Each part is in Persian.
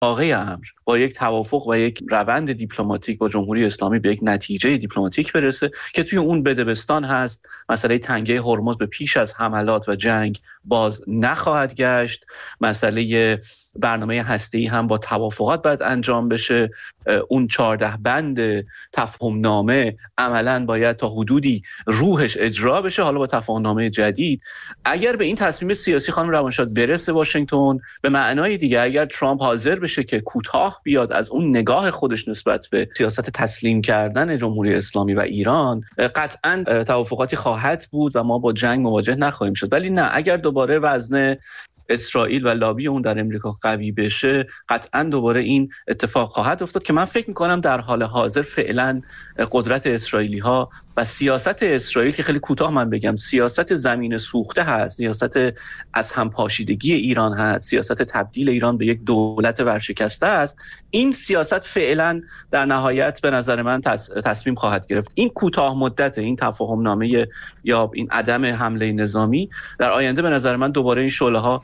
واقع امر با یک توافق و یک روند دیپلماتیک با جمهوری اسلامی به یک نتیجه دیپلماتیک برسه که توی اون بدبستان هست. مسئله تنگه هرمز به پیش از حملات و جنگ باز نخواهد گشت. مسئله برنامه هسته‌ای هم با توافقات باید انجام بشه. اون 14 بند تفاهم نامه عملاً باید تا حدودی روحش اجرا بشه، حالا با تفاهم نامه جدید. اگر به این تصمیم سیاسی خانم روانشاد برسه واشنگتن، به معنای دیگه اگر ترامپ حاضر بشه که کوتاه بیاد از اون نگاه خودش نسبت به سیاست تسلیم کردن جمهوری اسلامی و ایران، قطعاً توافقاتی خواهد بود و ما با جنگ مواجه نخواهیم شد. ولی نه، اگر دوباره وزن اسرائیل و لابی اون در امریکا قوی بشه، قطعاً دوباره این اتفاق خواهد افتاد که من فکر می‌کنم در حال حاضر فعلاً قدرت اسرائیلی‌ها و سیاست اسرائیل که خیلی کوتاه من بگم سیاست زمین سوخته هست، سیاست از هم پاشیدگی ایران هست، سیاست تبدیل ایران به یک دولت ورشکسته است. این سیاست فعلاً در نهایت به نظر من تصمیم خواهد گرفت. این کوتاه مدت این تفاهم نامه یا این عدم حمله نظامی در آینده به نظر من دوباره این شعله‌ها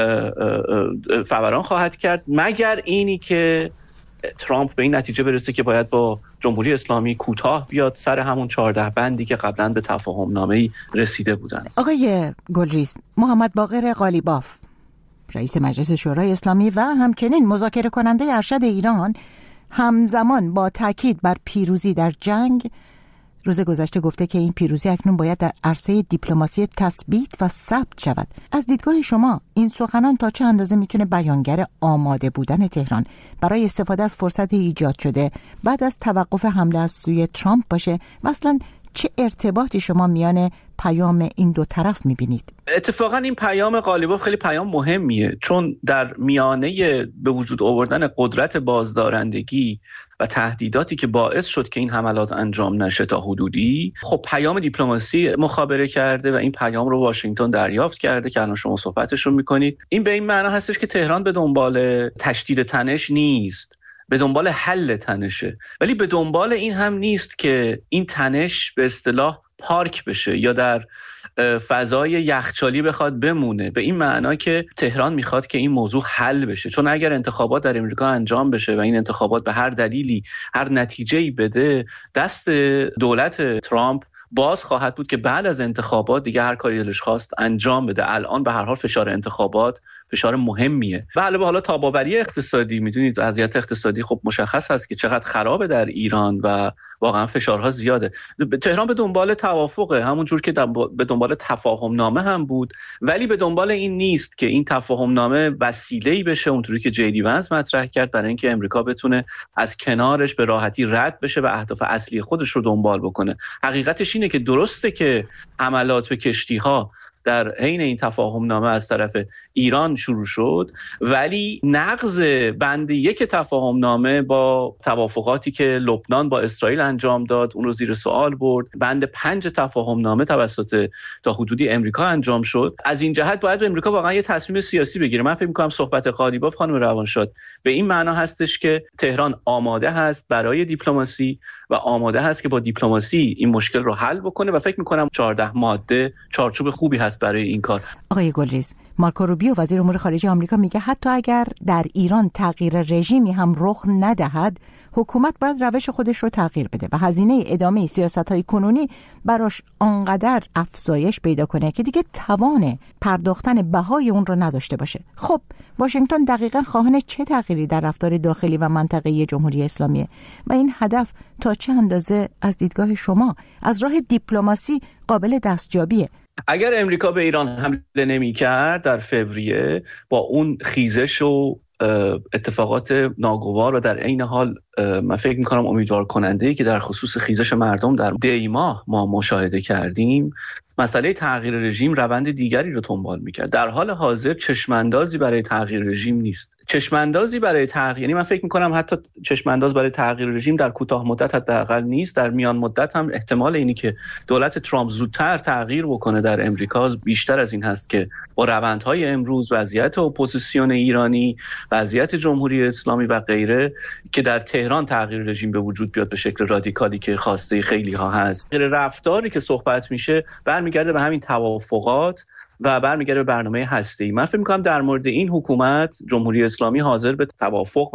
فوران خواهد کرد، مگر اینی که ترامپ به این نتیجه برسه که باید با جمهوری اسلامی کوتاه بیاد سر همون 14 بندی که قبلا به تفاهم نامه‌ای رسیده بودند. آقای گلریز، محمد باقر قالیباف رئیس مجلس شورای اسلامی و همچنین مذاکره کننده ارشد ایران همزمان با تاکید بر پیروزی در جنگ روز گذشته گفته که این پیروزی اکنون باید در عرصه دیپلماسی تثبیت و ثبت شود. از دیدگاه شما این سخنان تا چه اندازه میتونه بیانگر آماده بودن تهران برای استفاده از فرصت ایجاد شده بعد از توقف حمله از سوی ترامپ باشه و اصلا چه ارتباطی شما میان پیام این دو طرف میبینید؟ اتفاقا این پیام قالیباف خیلی پیام مهمیه، چون در میانه به وجود آوردن قدرت بازدارندگی و تهدیداتی که باعث شد که این حملات انجام نشه تا حدودی، خب پیام دیپلماسی مخابره کرده و این پیام رو واشنگتن دریافت کرده که الان شما صحبتش رو میکنید. این به این معنا هستش که تهران به دنبال تشدید تنش نیست، به دنبال حل تنشه، ولی به دنبال این هم نیست که این تنش به اصطلاح پارک بشه یا در فضای یخچالی بخواد بمونه، به این معنا که تهران میخواد که این موضوع حل بشه. چون اگر انتخابات در امریکا انجام بشه و این انتخابات به هر دلیلی هر نتیجه‌ای بده، دست دولت ترامپ باز خواهد بود که بعد از انتخابات دیگه هر کاری دلش خواست انجام بده. الان به هر حال فشار انتخابات فشار مهمیه و علاوه حالا تاباوری اقتصادی، میدونید وضعیت اقتصادی خب مشخص هست که چقدر خرابه در ایران و واقعا فشارها زیاده. تهران به دنبال توافقه، همون جور که به دنبال تفاهم نامه هم بود، ولی به دنبال این نیست که این تفاهم نامه وسیله‌ای بشه اونطوری که جی دی ونس مطرح کرد برای اینکه امریکا بتونه از کنارش به راحتی رد بشه و اهداف اصلی خودش رو دنبال بکنه. حقیقتش اینه که درسته که حملات به کشتی‌ها در حین این تفاهم نامه از طرف ایران شروع شد، ولی نقض بند 1 تفاهم نامه با توافقاتی که لبنان با اسرائیل انجام داد اون رو زیر سوال برد. بند 5 تفاهم نامه توسط تا حدودی امریکا انجام شد. از این جهت باید امریکا واقعا یه تصمیم سیاسی بگیره. من فکر می‌کنم صحبت قالیباف خانم روانشاد به این معنا هستش که تهران آماده هست برای دیپلماسی و آماده هست که با دیپلماسی این مشکل رو حل بکنه و فکر می‌کنم 14 ماده چارچوب خوبی هست برای این کار. آقای گلریز، مارکو روبیو وزیر امور خارجه آمریکا میگه حتی اگر در ایران تغییر رژیمی هم رخ ندهد، حکومت باید روش خودش رو تغییر بده و هزینه ادامه سیاست‌های کنونی براش آنقدر افزایش پیدا کنه که دیگه توان پرداختن بهای اون رو نداشته باشه. خب واشنگتن دقیقاً خواهان چه تغییری در رفتار داخلی و منطقه‌ای جمهوری اسلامی و این هدف تا چه اندازه از دیدگاه شما از راه دیپلماسی قابل دستیابیه؟ اگر امریکا به ایران حمله نمی‌کرد در فوریه، با اون خیزش و اتفاقات ناگوار و در عین حال من فکر می‌کنم امیدوار کننده‌ای که در خصوص خیزش مردم در دی ماه ما مشاهده کردیم، مسئله تغییر رژیم روند دیگری رو دنبال می‌کرد. در حال حاضر چشم‌اندازی برای تغییر رژیم نیست. چشم‌اندازی برای تغییر، یعنی من فکر می‌کنم حتی چشم‌انداز برای تغییر رژیم در کوتاه مدت حداقل نیست، در میان مدت هم احتمال اینی که دولت ترامپ زودتر تغییر بکنه در امریکا بیشتر از این هست که با روندهای امروز، وضعیت اپوزیسیون ایرانی، وضعیت جمهوری اسلامی و غیره، که در تهران تغییر رژیم به وجود بیاد به شکل رادیکالی که خواسته خیلی‌ها هست. رفتاری که صحبت میشه برمیگرده به همین توافقات و برمیگرده به برنامه هسته‌ای. من فکر می‌کنم در مورد این حکومت جمهوری اسلامی حاضر به توافق